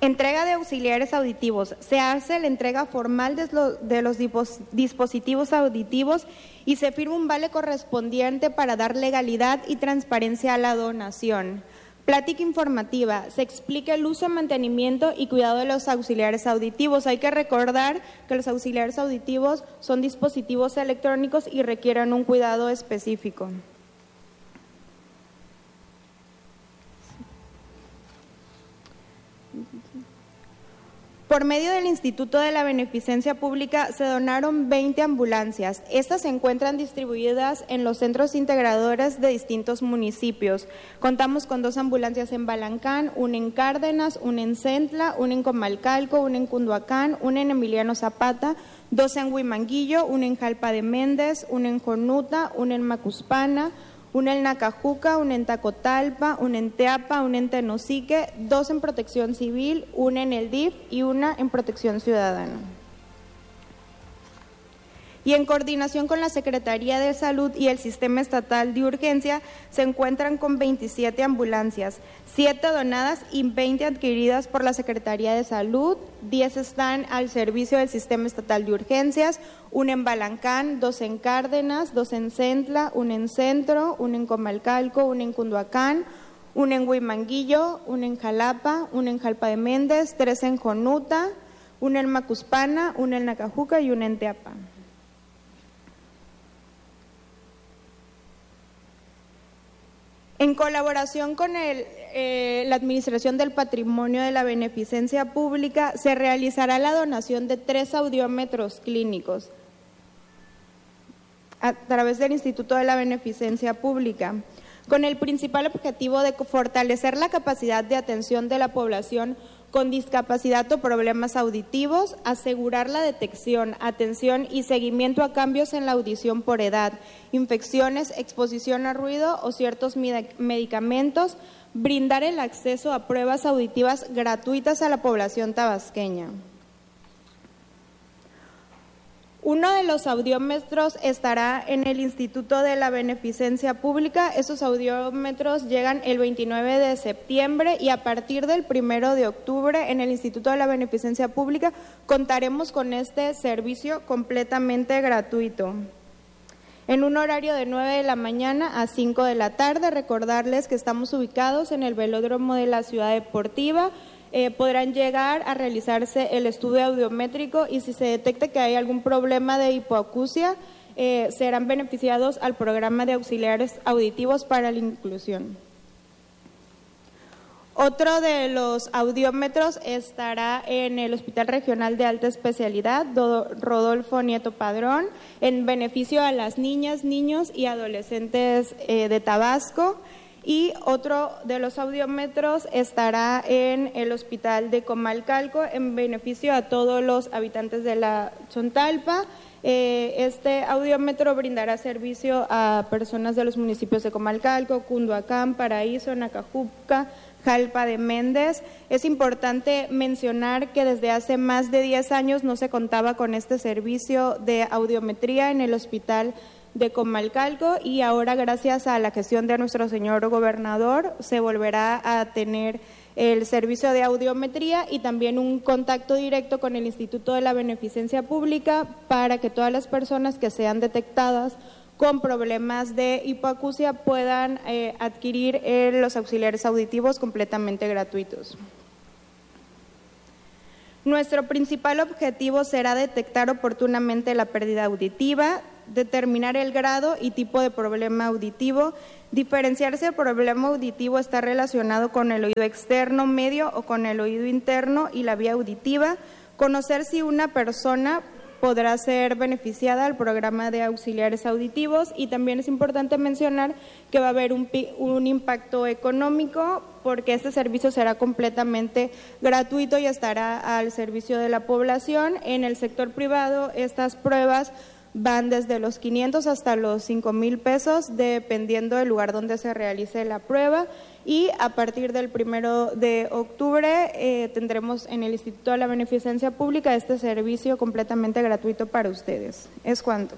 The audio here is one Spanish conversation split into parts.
Entrega de auxiliares auditivos. Se hace la entrega formal de los dispositivos auditivos y se firma un vale correspondiente para dar legalidad y transparencia a la donación. Plática informativa. Se explica el uso, mantenimiento y cuidado de los auxiliares auditivos. Hay que recordar que los auxiliares auditivos son dispositivos electrónicos y requieren un cuidado específico. Por medio del Instituto de la Beneficencia Pública se donaron 20 ambulancias. Estas se encuentran distribuidas en los centros integradores de distintos municipios. Contamos con 2 ambulancias en Balancán, una en Cárdenas, una en Centla, una en Comalcalco, una en Cunduacán, una en Emiliano Zapata, 2 en Huimanguillo, una en Jalpa de Méndez, una en Jonuta, una en Macuspana, una en Nacajuca, una en Tacotalpa, una en Teapa, una en Tenosique, 2 en Protección Civil, una en el DIF y una en Protección Ciudadana. Y en coordinación con la Secretaría de Salud y el Sistema Estatal de Urgencia, se encuentran con 27 ambulancias, 7 donadas y 20 adquiridas por la Secretaría de Salud, 10 están al servicio del Sistema Estatal de Urgencias, una en Balancán, 2 en Cárdenas, 2 en Centla, una en Centro, una en Comalcalco, una en Cunduacán, una en Huimanguillo, una en Jalapa, una en Jalpa de Méndez, 3 en Jonuta, una en Macuspana, una en Nacajuca y una en Teapa. En colaboración con la Administración del Patrimonio de la Beneficencia Pública, se realizará la donación de 3 audiómetros clínicos a través del Instituto de la Beneficencia Pública, con el principal objetivo de fortalecer la capacidad de atención de la población con discapacidad o problemas auditivos, asegurar la detección, atención y seguimiento a cambios en la audición por edad, infecciones, exposición a ruido o ciertos medicamentos, brindar el acceso a pruebas auditivas gratuitas a la población tabasqueña. Uno de los audiómetros estará en el Instituto de la Beneficencia Pública. Esos audiómetros llegan el 29 de septiembre y a partir del 1 de octubre en el Instituto de la Beneficencia Pública contaremos con este servicio completamente gratuito. En un horario de 9 de la mañana a 5 de la tarde, recordarles que estamos ubicados en el velódromo de la Ciudad Deportiva. Podrán llegar a realizarse el estudio audiométrico y si se detecta que hay algún problema de hipoacusia, serán beneficiados al programa de auxiliares auditivos para la inclusión. Otro de los audiómetros estará en el Hospital Regional de Alta Especialidad, Rodolfo Nieto Padrón, en beneficio a las niñas, niños y adolescentes de Tabasco. Y otro de los audiómetros estará en el Hospital de Comalcalco en beneficio a todos los habitantes de la Chontalpa. Este audiómetro brindará servicio a personas de los municipios de Comalcalco, Cunduacán, Paraíso, Nacajuca, Jalpa de Méndez. Es importante mencionar que desde hace más de 10 años no se contaba con este servicio de audiometría en el Hospital de Comalcalco y ahora gracias a la gestión de nuestro señor gobernador se volverá a tener el servicio de audiometría y también un contacto directo con el Instituto de la Beneficencia Pública para que todas las personas que sean detectadas con problemas de hipoacusia puedan adquirir los auxiliares auditivos completamente gratuitos. Nuestro principal objetivo será detectar oportunamente la pérdida auditiva, determinar el grado y tipo de problema auditivo, diferenciar si el problema auditivo está relacionado con el oído externo, medio o con el oído interno y la vía auditiva, conocer si una persona podrá ser beneficiada al programa de auxiliares auditivos y también es importante mencionar que va a haber un impacto económico porque este servicio será completamente gratuito y estará al servicio de la población. En el sector privado estas pruebas van desde los 500 hasta los 5,000 pesos dependiendo del lugar donde se realice la prueba y a partir del 1 de octubre tendremos en el Instituto de la Beneficencia Pública este servicio completamente gratuito para ustedes. Es cuanto.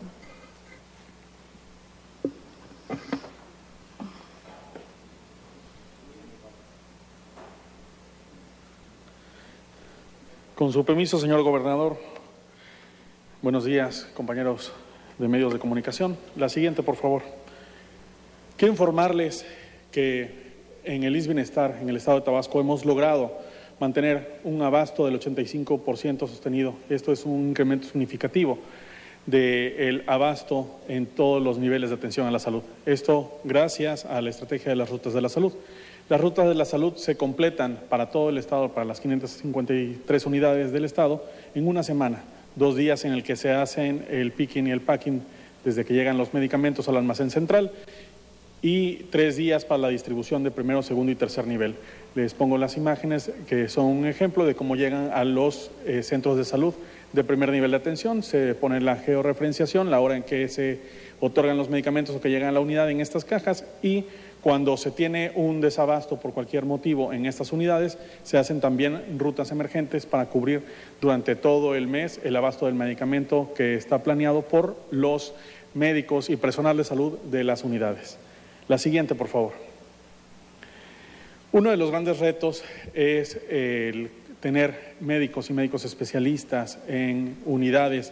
Con su permiso, señor gobernador. Buenos días, compañeros de medios de comunicación. La siguiente, por favor. Quiero informarles que en el ISSSTE Bienestar, en el estado de Tabasco, hemos logrado mantener un abasto del 85% sostenido. Esto es un incremento significativo del abasto en todos los niveles de atención a la salud. Esto gracias a la estrategia de las rutas de la salud. Las rutas de la salud se completan para todo el estado, para las 553 unidades del estado, en una semana, 2 días en el que se hacen el picking y el packing desde que llegan los medicamentos al almacén central y 3 días para la distribución de primero, segundo y tercer nivel. Les pongo las imágenes que son un ejemplo de cómo llegan a los centros de salud de primer nivel de atención. Se pone la georreferenciación, la hora en que se otorgan los medicamentos o que llegan a la unidad en estas cajas, y cuando se tiene un desabasto por cualquier motivo en estas unidades, se hacen también rutas emergentes para cubrir durante todo el mes el abasto del medicamento que está planeado por los médicos y personal de salud de las unidades. La siguiente, por favor. Uno de los grandes retos es el tener médicos y médicos especialistas en unidades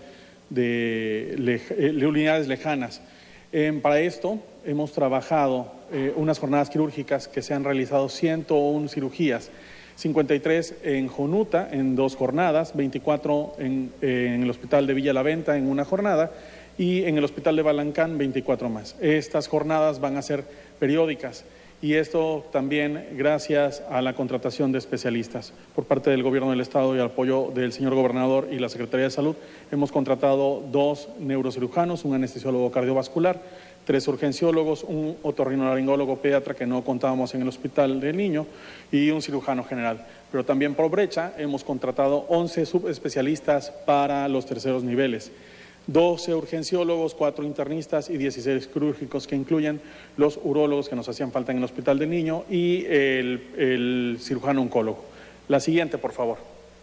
unidades lejanas. Para esto hemos trabajado unas jornadas quirúrgicas que se han realizado 101 cirugías, 53 en Jonuta en 2 jornadas, 24 en el Hospital de Villa La Venta en una jornada y en el Hospital de Balancán 24 más. Estas jornadas van a ser periódicas y esto también gracias a la contratación de especialistas. Por parte del Gobierno del Estado y al apoyo del señor gobernador y la Secretaría de Salud, hemos contratado 2 neurocirujanos, un anestesiólogo cardiovascular, 3 urgenciólogos, un otorrinolaringólogo pediatra que no contábamos en el Hospital del Niño y un cirujano general. Pero también por brecha hemos contratado 11 subespecialistas para los terceros niveles. 12 urgenciólogos, 4 internistas y 16 quirúrgicos que incluyen los urólogos que nos hacían falta en el Hospital del Niño y el cirujano oncólogo. La siguiente, por favor.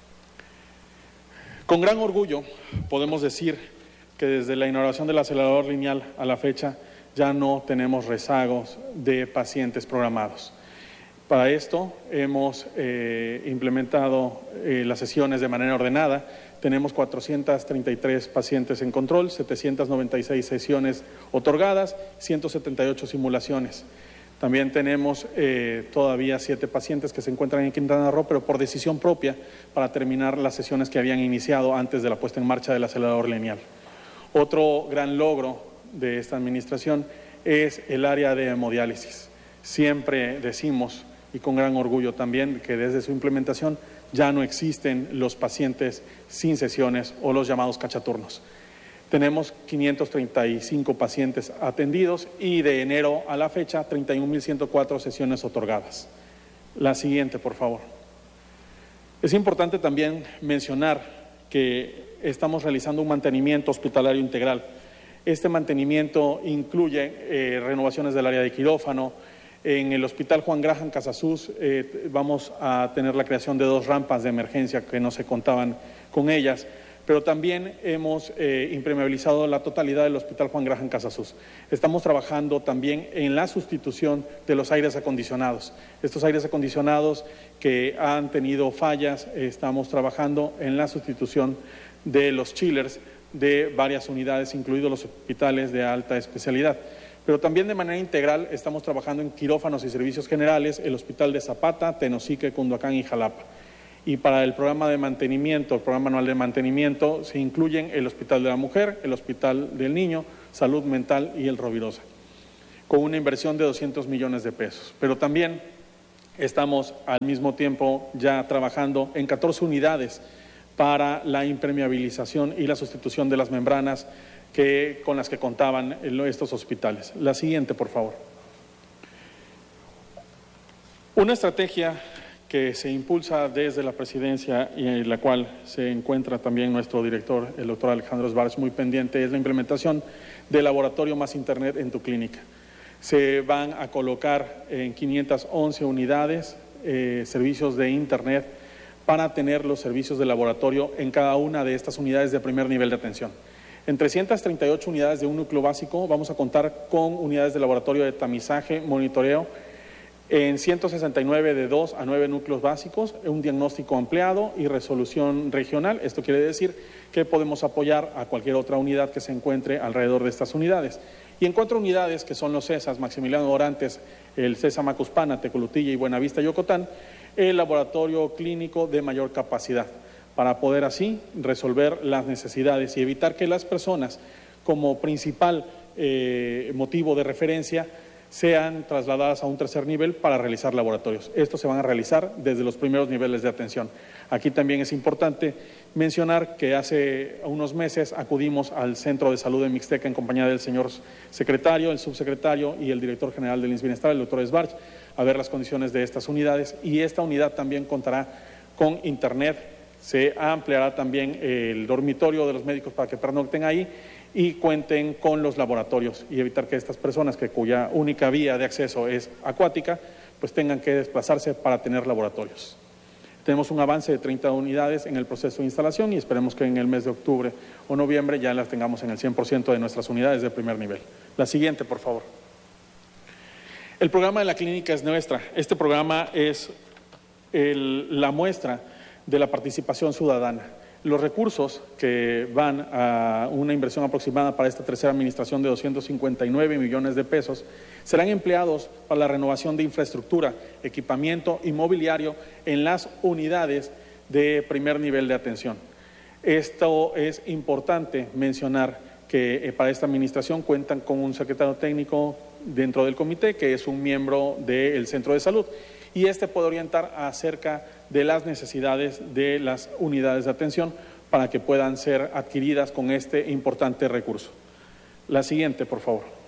Con gran orgullo podemos decir que desde la inauguración del acelerador lineal a la fecha ya no tenemos rezagos de pacientes programados. Para esto hemos implementado las sesiones de manera ordenada. Tenemos 433 pacientes en control, 796 sesiones otorgadas, 178 simulaciones. También tenemos todavía 7 pacientes que se encuentran en Quintana Roo, pero por decisión propia para terminar las sesiones que habían iniciado antes de la puesta en marcha del acelerador lineal. Otro gran logro de esta administración es el área de hemodiálisis. Siempre decimos, y con gran orgullo también, que desde su implementación ya no existen los pacientes sin sesiones o los llamados cachaturnos. Tenemos 535 pacientes atendidos y de enero a la fecha 31.104 sesiones otorgadas. La siguiente, por favor. Es importante también mencionar que estamos realizando un mantenimiento hospitalario integral. Este mantenimiento incluye renovaciones del área de quirófano. En el Hospital Juan Graham Casasus vamos a tener la creación de 2 rampas de emergencia que no se contaban con ellas, pero también hemos impermeabilizado la totalidad del Hospital Juan Graham Casasus. Estamos trabajando también en la sustitución de los aires acondicionados. Estos aires acondicionados que han tenido fallas, estamos trabajando en la sustitución de los chillers de varias unidades, incluidos los hospitales de alta especialidad. Pero también de manera integral estamos trabajando en quirófanos y servicios generales, el Hospital de Zapata, Tenosique, Cunduacán y Jalapa. Y para el programa de mantenimiento, el programa anual de mantenimiento, se incluyen el Hospital de la Mujer, el Hospital del Niño, Salud Mental y el Rovirosa, con una inversión de 200 millones de pesos. Pero también estamos al mismo tiempo ya trabajando en 14 unidades para la impermeabilización y la sustitución de las membranas con las que contaban estos hospitales. La siguiente, por favor. Una estrategia que se impulsa desde la presidencia y en la cual se encuentra también nuestro director, el doctor Alejandro Sbarch, muy pendiente, es la implementación del laboratorio más internet en tu clínica. Se van a colocar en 511 unidades servicios de internet para tener los servicios de laboratorio en cada una de estas unidades de primer nivel de atención. En 338 unidades de un núcleo básico vamos a contar con unidades de laboratorio de tamizaje, monitoreo En 169 de 2 a 9 núcleos básicos, un diagnóstico ampliado y resolución regional. Esto quiere decir que podemos apoyar a cualquier otra unidad que se encuentre alrededor de estas unidades. Y en 4 unidades, que son los CESAS, Maximiliano Orantes, el CESA Macuspana, Tecolutilla y Buenavista, Yocotán, el laboratorio clínico de mayor capacidad, para poder así resolver las necesidades y evitar que las personas, como principal motivo de referencia, sean trasladadas a un tercer nivel para realizar laboratorios. Estos se van a realizar desde los primeros niveles de atención. Aquí también es importante mencionar que hace unos meses acudimos al Centro de Salud de Mixteca en compañía del señor secretario, el subsecretario y el director general del IMSS Bienestar, el doctor Esbarch, a ver las condiciones de estas unidades, y esta unidad también contará con internet. Se ampliará también el dormitorio de los médicos para que pernocten ahí y cuenten con los laboratorios, y evitar que estas personas cuya única vía de acceso es acuática, pues tengan que desplazarse para tener laboratorios. Tenemos un avance de 30 unidades en el proceso de instalación y esperemos que en el mes de octubre o noviembre ya las tengamos en el 100% de nuestras unidades de primer nivel. La siguiente, por favor. El programa de la clínica es nuestra. Este programa es la muestra de la participación ciudadana. Los recursos que van a una inversión aproximada para esta tercera administración de 259 millones de pesos serán empleados para la renovación de infraestructura, equipamiento y mobiliario en las unidades de primer nivel de atención. Esto es importante mencionar que para esta administración cuentan con un secretario técnico dentro del comité, que es un miembro del centro de salud, y este puede orientar acerca de las necesidades de las unidades de atención para que puedan ser adquiridas con este importante recurso. La siguiente, por favor.